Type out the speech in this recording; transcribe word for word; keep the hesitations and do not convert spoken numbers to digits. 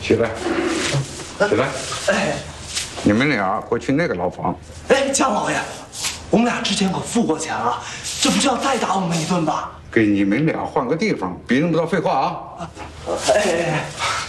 起来，起来。哎，你们俩过去那个牢房。 哎，姜老爷，我们俩之前可付过钱了，这不是要再打我们一顿吧？ 给你们俩换个地方，别那么多废话啊！ 哎哎哎。